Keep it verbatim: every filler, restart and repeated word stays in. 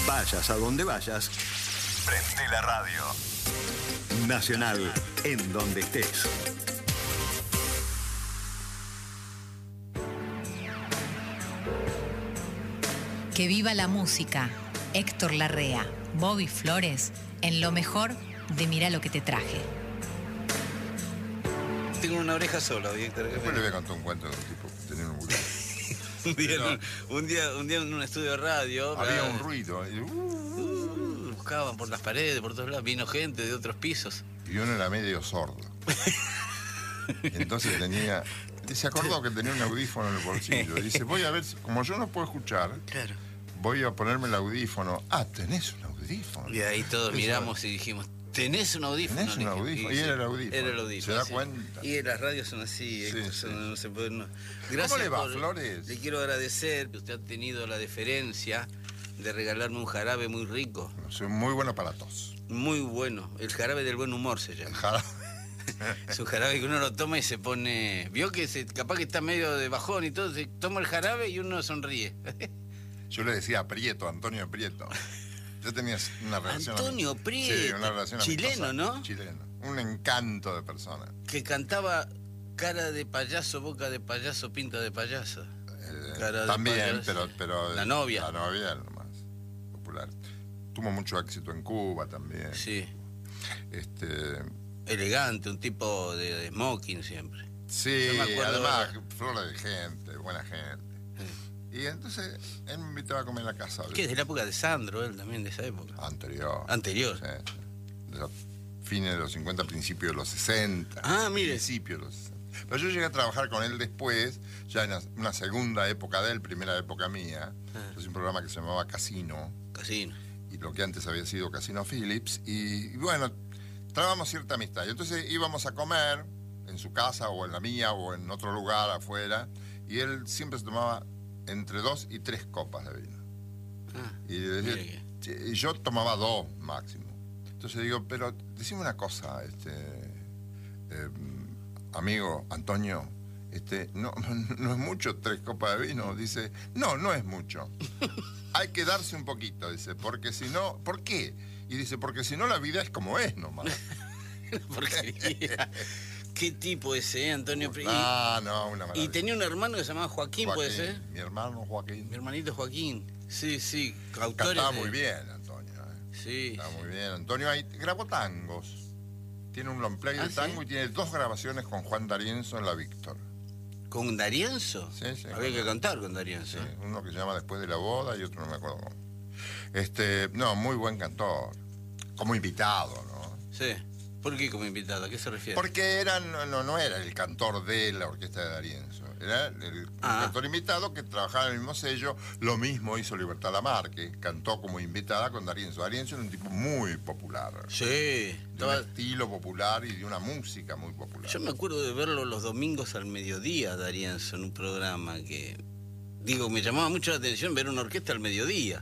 Vayas a donde vayas, prende la radio. Nacional, en donde estés. Que viva la música. Héctor Larrea, Bobby Flores, en lo mejor de Mirá lo que te traje. Tengo una oreja sola, Héctor. Después le voy a contar un cuento de un tipo que tenía un ruido. un, día en un, un, día, un día en un estudio de radio... Había ¿verdad? un ruido. Y, uh, uh, buscaban por las paredes, por todos lados. Vino gente de otros pisos. Y uno era medio sordo. Entonces tenía... Se acordó que tenía un audífono en el bolsillo. Y dice, voy a ver, si, como yo no puedo escuchar, claro, voy a ponerme el audífono. Ah, tenés un audífono. Y ahí todos Eso, miramos y dijimos, ¿tenés un audífono? Tenés un audífono. Y, y era el audífono. Era el audífono. ¿Se da sí. cuenta? Y las radios son así. Sí, Héctor, sí. Son, no se puede, no. Gracias. ¿Cómo le va, por, Flores? Le quiero agradecer que usted ha tenido la deferencia de regalarme un jarabe muy rico. Soy muy bueno para la tos. Muy bueno. El jarabe del buen humor se llama. El jarabe. Es un jarabe que uno lo toma y se pone... Vio que se, capaz que está medio de bajón y todo, se toma el jarabe y uno sonríe. Yo le decía a Prieto, Antonio Prieto. Yo tenía una relación... Antonio Prieto. Sí, una relación chileno, amistosa. ¿no? Chileno. Un encanto de persona. Que cantaba cara de payaso, boca de payaso, pinta de payaso. Eh, Cara de también, payaso. pero, pero... La novia. La novia, lo más popular. Tuvo mucho éxito en Cuba también. Sí. Este... Elegante, un tipo de, de smoking siempre. Sí, Yo me acuerdo además, ahora. flor de gente, buena gente. Sí. Y entonces, él me invitaba a comer en la casa. Que es de la época de Sandro, él también, de esa época. Anterior. Anterior. Sí, sí. De los fines de los cincuenta, principios de los sesenta. Ah, mire. Principios de los sesenta. Pero yo llegué a trabajar con él después, ya en una segunda época de él, primera época mía. Ah. Es un programa que se llamaba Casino. Casino. Y lo que antes había sido Casino Phillips. Y, y bueno, trabamos cierta amistad. Y entonces íbamos a comer en su casa o en la mía o en otro lugar afuera. Y él siempre se tomaba entre dos y tres copas de vino. Ah, Y, decía, que... y yo tomaba dos máximo. Entonces digo, pero decime una cosa, este, eh, amigo Antonio, este, no, no es mucho tres copas de vino. Dice, no, no es mucho. Hay que darse un poquito, dice, porque si no, ¿por qué? Y dice, porque si no la vida es como es nomás. Porquería. ¿Qué tipo ese, eh, Antonio Prieto? Ah, no, una maravilla. Y tenía un hermano que se llamaba Joaquín, Joaquín, ¿puede ser? mi hermano Joaquín. Mi hermanito Joaquín. Sí, sí. Autores Cantaba de... muy bien, Antonio. ¿eh? Sí. Está muy bien. Antonio ahí grabó tangos. Tiene un long play ¿Ah, de tango sí? y tiene dos grabaciones con Juan D'Arienzo en la Víctor. ¿Con D'Arienzo? Sí, sí. Había con- que cantar con D'Arienzo. Sí, uno que se llama Después de la boda y otro no me acuerdo cómo. Este, no, muy buen cantor. Como invitado, ¿no? Sí. ¿Por qué como invitado? ¿A qué se refiere? Porque era, no, no, no era el cantor de la orquesta de D'Arienzo. Era el, el Ah. cantor invitado que trabajaba en el mismo sello. Lo mismo hizo Libertad Lamarque. Cantó como invitada con D'Arienzo. D'Arienzo era un tipo muy popular. Sí. De Estaba... un estilo popular y de una música muy popular. Yo me acuerdo de verlo los domingos al mediodía, D'Arienzo, en un programa que... Digo, me llamaba mucho la atención ver una orquesta al mediodía.